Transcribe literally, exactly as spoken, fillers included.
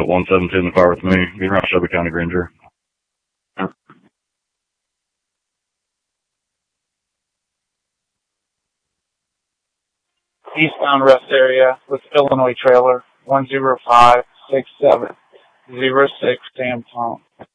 at one seventeen in the car with me. Be around Shelby County Grand Jury. Eastbound rest area with Illinois trailer one zero five six seven zero six Sam Tom.